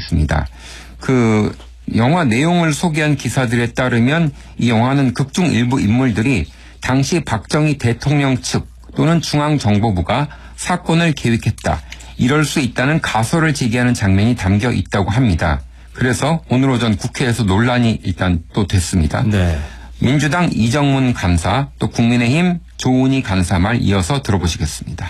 있습니다. 그 영화 내용을 소개한 기사들에 따르면 이 영화는 극중 일부 인물들이 당시 박정희 대통령 측 또는 중앙정보부가 사건을 계획했다, 이럴 수 있다는 가설을 제기하는 장면이 담겨 있다고 합니다. 그래서 오늘 오전 국회에서 논란이 일단 또 됐습니다. 네. 민주당 이정문 간사, 또 국민의힘 조은희 간사 말 이어서 들어보시겠습니다.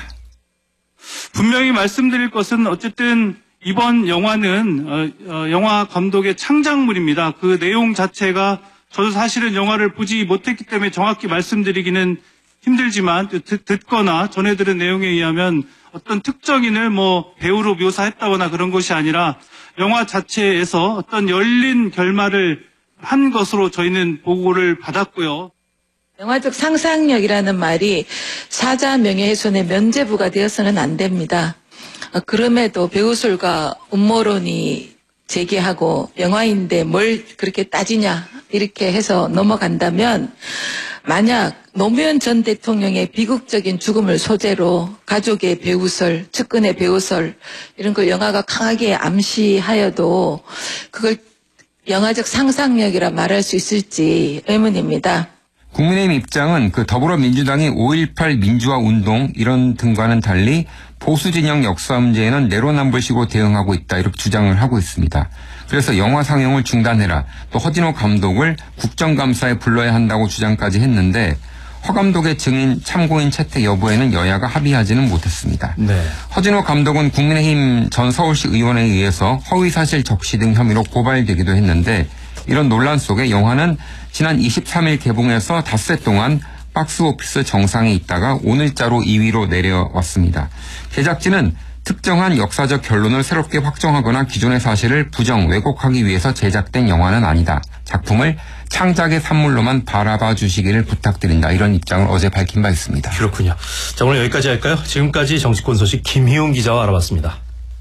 분명히 말씀드릴 것은 어쨌든 이번 영화는 영화 감독의 창작물입니다. 그 내용 자체가 저도 사실은 영화를 보지 못했기 때문에 정확히 말씀드리기는 힘들지만 듣거나 전해 들은 내용에 의하면 어떤 특정인을 배우로 묘사했다거나 그런 것이 아니라 영화 자체에서 어떤 열린 결말을 한 것으로 저희는 보고를 받았고요. 영화적 상상력이라는 말이 사자 명예훼손의 면죄부가 되어서는 안 됩니다. 그럼에도 배우술과 음모론이 제기하고 영화인데 뭘 그렇게 따지냐 이렇게 해서 넘어간다면, 만약 노무현 전 대통령의 비극적인 죽음을 소재로 가족의 배우설, 측근의 배우설 이런 걸 영화가 강하게 암시하여도 그걸 영화적 상상력이라 말할 수 있을지 의문입니다. 국민의힘 입장은 그 더불어민주당이 5.18 민주화 운동 이런 등과는 달리 보수 진영 역사 문제에는 내로남불식으로 대응하고 있다, 이렇게 주장을 하고 있습니다. 그래서 영화 상영을 중단해라, 또 허진호 감독을 국정감사에 불러야 한다고 주장까지 했는데, 허 감독의 증인 참고인 채택 여부에는 여야가 합의하지는 못했습니다. 네. 허진호 감독은 국민의힘 전 서울시 의원에 의해서 허위사실 적시 등 혐의로 고발되기도 했는데, 이런 논란 속에 영화는 지난 23일 개봉해서 닷새 동안 박스오피스 정상에 있다가 오늘자로 2위로 내려왔습니다. 제작진은 특정한 역사적 결론을 새롭게 확정하거나 기존의 사실을 부정, 왜곡하기 위해서 제작된 영화는 아니다, 작품을 창작의 산물로만 바라봐 주시기를 부탁드린다, 이런 입장을 어제 밝힌 바 있습니다. 그렇군요. 자, 오늘 여기까지 할까요? 지금까지 정치권 소식 김희웅 기자와 알아봤습니다.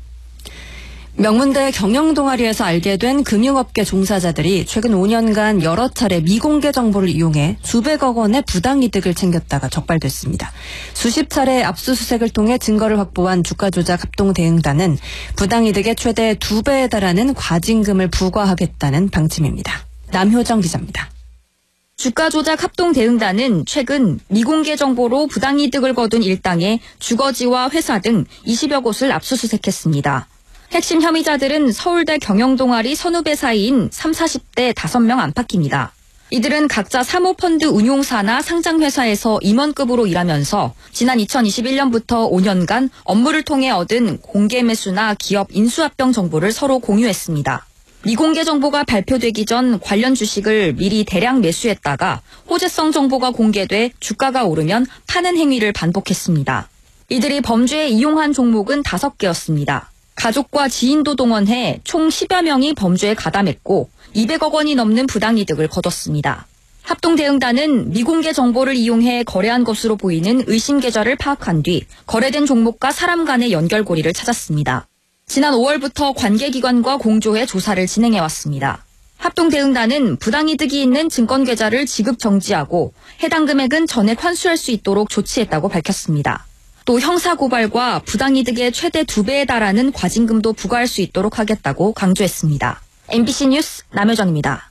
명문대 경영동아리에서 알게 된 금융업계 종사자들이 최근 5년간 여러 차례 미공개 정보를 이용해 수백억 원의 부당이득을 챙겼다가 적발됐습니다. 수십 차례 압수수색을 통해 증거를 확보한 주가조작 합동대응단은 부당이득의 최대 2배에 달하는 과징금을 부과하겠다는 방침입니다. 남효정 기자입니다. 주가조작 합동대응단은 최근 미공개 정보로 부당이득을 거둔 일당의 주거지와 회사 등 20여 곳을 압수수색했습니다. 핵심 혐의자들은 서울대 경영동아리 선후배 사이인 30, 40대 5명 안팎입니다. 이들은 각자 사모펀드 운용사나 상장회사에서 임원급으로 일하면서 지난 2021년부터 5년간 업무를 통해 얻은 공개 매수나 기업 인수합병 정보를 서로 공유했습니다. 미공개 정보가 발표되기 전 관련 주식을 미리 대량 매수했다가 호재성 정보가 공개돼 주가가 오르면 파는 행위를 반복했습니다. 이들이 범죄에 이용한 종목은 5개였습니다. 가족과 지인도 동원해 총 10여 명이 범죄에 가담했고 200억 원이 넘는 부당이득을 거뒀습니다. 합동대응단은 미공개 정보를 이용해 거래한 것으로 보이는 의심 계좌를 파악한 뒤 거래된 종목과 사람 간의 연결고리를 찾았습니다. 지난 5월부터 관계기관과 공조해 조사를 진행해왔습니다. 합동대응단은 부당이득이 있는 증권계좌를 지급 정지하고 해당 금액은 전액 환수할 수 있도록 조치했다고 밝혔습니다. 또 형사고발과 부당이득의 최대 2배에 달하는 과징금도 부과할 수 있도록 하겠다고 강조했습니다. MBC 뉴스 남효정입니다.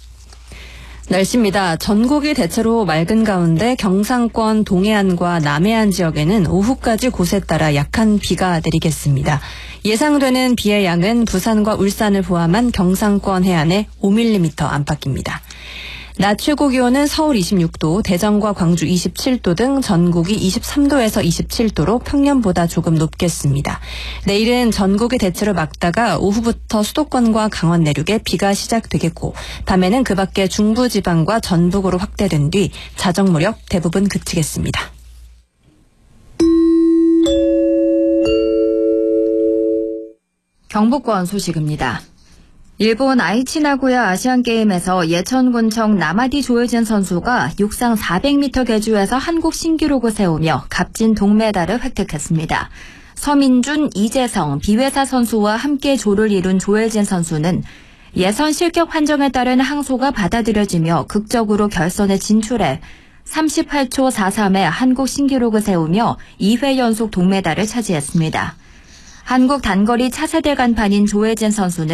날씨입니다. 전국이 대체로 맑은 가운데 경상권 동해안과 남해안 지역에는 오후까지 곳에 따라 약한 비가 내리겠습니다. 예상되는 비의 양은 부산과 울산을 포함한 경상권 해안에 5mm 안팎입니다. 낮 최고 기온은 서울 26도, 대전과 광주 27도 등 전국이 23도에서 27도로 평년보다 조금 높겠습니다. 내일은 전국이 대체로 맑다가 오후부터 수도권과 강원 내륙에 비가 시작되겠고, 밤에는 그 밖에 중부지방과 전북으로 확대된 뒤 자정 무렵 대부분 그치겠습니다. 경북권 소식입니다. 일본 아이치 나고야 아시안게임에서 예천군청 나마디 조혜진 선수가 육상 400m 계주에서 한국 신기록을 세우며 값진 동메달을 획득했습니다. 서민준, 이재성, 비회사 선수와 함께 조를 이룬 조혜진 선수는 예선 실격 판정에 따른 항소가 받아들여지며 극적으로 결선에 진출해 38초 43의 한국 신기록을 세우며 2회 연속 동메달을 차지했습니다. 한국 단거리 차세대 간판인 조혜진 선수는